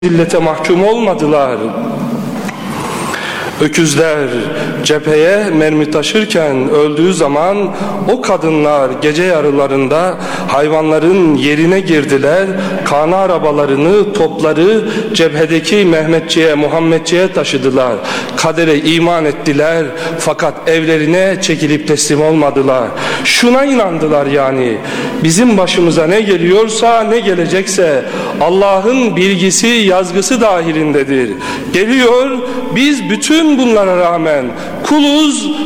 zillete mahkum olmadılar. Öküzler cepheye mermi taşırken öldüğü zaman o kadınlar gece yarılarında hayvanların yerine girdiler. Kana arabalarını, topları cephedeki Mehmetçiğe, Muhammedçiğe taşıdılar. Kadere iman ettiler fakat evlerine çekilip teslim olmadılar. Şuna inandılar yani. Bizim başımıza ne geliyorsa, ne gelecekse Allah'ın bilgisi, yazgısı dahilindedir. Geliyor, biz bütün bunlara rağmen kuluz